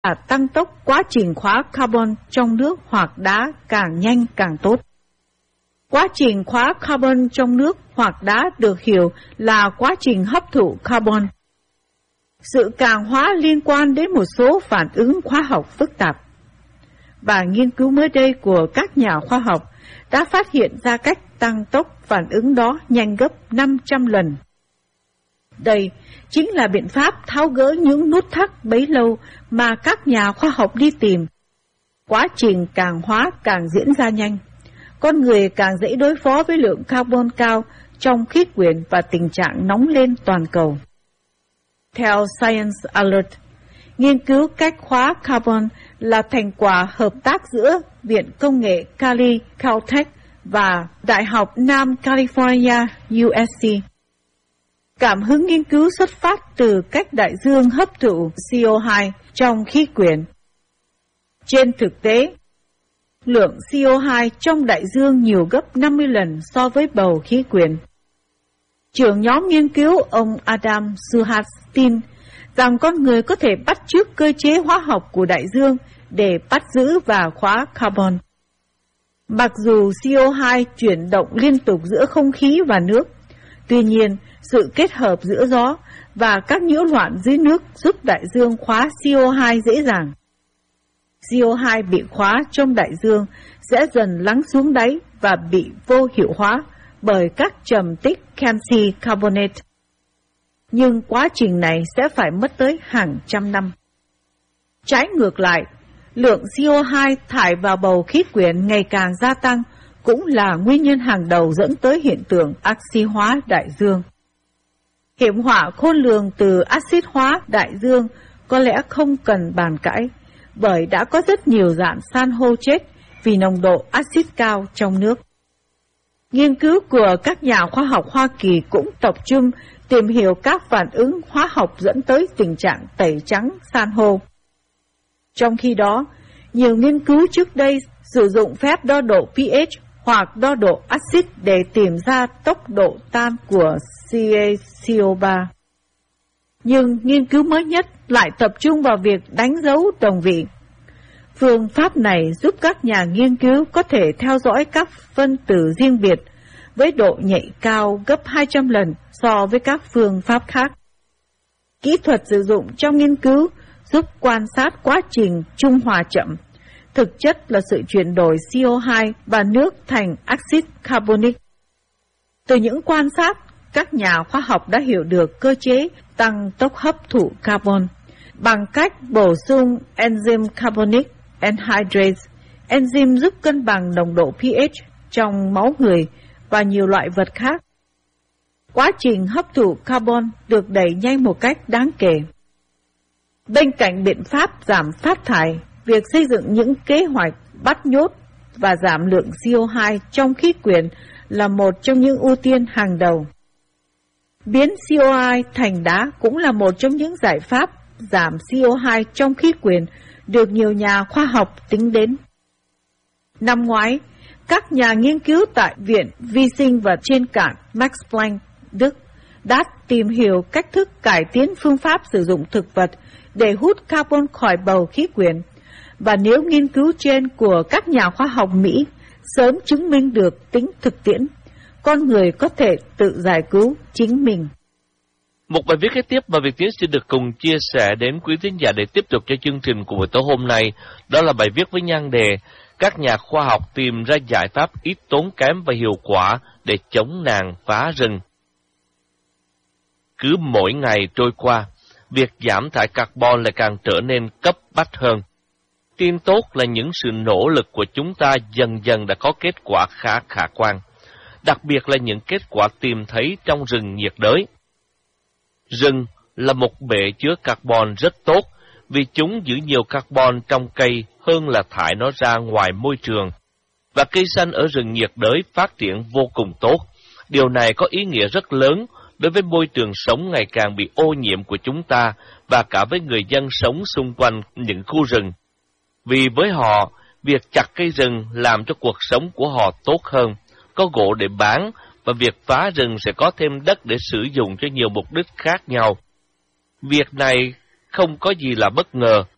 tăng tốc quá trình khóa carbon trong nước hoặc đá càng nhanh càng tốt. Quá trình khóa carbon trong nước hoặc đá được hiểu là quá trình hấp thụ carbon. Sự càng hóa liên quan đến một số phản ứng hóa học phức tạp. Và nghiên cứu mới đây của các nhà khoa học đã phát hiện ra cách tăng tốc phản ứng đó nhanh gấp 500 lần. Đây chính là biện pháp tháo gỡ những nút thắt bấy lâu mà các nhà khoa học đi tìm. Quá trình càng hóa càng diễn ra nhanh. Con người càng dễ đối phó với lượng carbon cao trong khí quyển và tình trạng nóng lên toàn cầu. Theo Science Alert, nghiên cứu cách khóa carbon là thành quả hợp tác giữa Viện Công nghệ Cali Caltech và Đại học Nam California USC. Cảm hứng nghiên cứu xuất phát từ cách đại dương hấp thụ CO2 trong khí quyển. Trên thực tế, lượng CO2 trong đại dương nhiều gấp 50 lần so với bầu khí quyển. Trưởng nhóm nghiên cứu ông Adam Suhat tin rằng con người có thể bắt chước cơ chế hóa học của đại dương để bắt giữ và khóa carbon. Mặc dù CO2 chuyển động liên tục giữa không khí và nước, tuy nhiên sự kết hợp giữa gió và các nhiễu loạn dưới nước giúp đại dương khóa CO2 dễ dàng. CO2 bị khóa trong đại dương sẽ dần lắng xuống đáy và bị vô hiệu hóa bởi các trầm tích canxi carbonate. Nhưng quá trình này sẽ phải mất tới hàng trăm năm. Trái ngược lại, lượng CO2 thải vào bầu khí quyển ngày càng gia tăng cũng là nguyên nhân hàng đầu dẫn tới hiện tượng oxy hóa đại dương. Hiểm họa khôn lường từ axit hóa đại dương có lẽ không cần bàn cãi, bởi đã có rất nhiều rạn san hô chết vì nồng độ axit cao trong nước. Nghiên cứu của các nhà khoa học Hoa Kỳ cũng tập trung tìm hiểu các phản ứng hóa học dẫn tới tình trạng tẩy trắng san hô. Trong khi đó, nhiều nghiên cứu trước đây sử dụng phép đo độ pH hoặc đo độ axit để tìm ra tốc độ tan của CaCO3. Nhưng nghiên cứu mới nhất lại tập trung vào việc đánh dấu đồng vị. Phương pháp này giúp các nhà nghiên cứu có thể theo dõi các phân tử riêng biệt với độ nhạy cao gấp 200 lần so với các phương pháp khác. Kỹ thuật sử dụng trong nghiên cứu giúp quan sát quá trình trung hòa chậm, thực chất là sự chuyển đổi CO2 và nước thành axit carbonic. Từ những quan sát, các nhà khoa học đã hiểu được cơ chế tăng tốc hấp thụ carbon bằng cách bổ sung enzyme carbonic anhydrase. Enzyme giúp cân bằng nồng độ pH trong máu người và nhiều loại vật khác. Quá trình hấp thụ carbon được đẩy nhanh một cách đáng kể. Bên cạnh biện pháp giảm phát thải, việc xây dựng những kế hoạch bắt nhốt và giảm lượng CO2 trong khí quyển là một trong những ưu tiên hàng đầu. Biến CO2 thành đá cũng là một trong những giải pháp giảm CO2 trong khí quyển được nhiều nhà khoa học tính đến. Năm ngoái, các nhà nghiên cứu tại Viện Vi sinh và trên cạn Max Planck, Đức đã tìm hiểu cách thức cải tiến phương pháp sử dụng thực vật để hút carbon khỏi bầu khí quyển. Và nếu nghiên cứu trên của các nhà khoa học Mỹ sớm chứng minh được tính thực tiễn, con người có thể tự giải cứu chính mình. Một bài viết kế tiếp mà Việt Tiến xin được cùng chia sẻ đến quý thính giả để tiếp tục cho chương trình của buổi tối hôm nay. Đó là bài viết với nhan đề các nhà khoa học tìm ra giải pháp ít tốn kém và hiệu quả để chống nạn phá rừng. Cứ mỗi ngày trôi qua, việc giảm thải carbon lại càng trở nên cấp bách hơn. Tin tốt là những sự nỗ lực của chúng ta dần dần đã có kết quả khá khả quan, đặc biệt là những kết quả tìm thấy trong rừng nhiệt đới. Rừng là một bể chứa carbon rất tốt vì chúng giữ nhiều carbon trong cây hơn là thải nó ra ngoài môi trường. Và cây xanh ở rừng nhiệt đới phát triển vô cùng tốt. Điều này có ý nghĩa rất lớn đối với môi trường sống ngày càng bị ô nhiễm của chúng ta và cả với người dân sống xung quanh những khu rừng. Vì với họ, việc chặt cây rừng làm cho cuộc sống của họ tốt hơn, có gỗ để bán, và việc phá rừng sẽ có thêm đất để sử dụng cho nhiều mục đích khác nhau. Việc này không có gì là bất ngờ,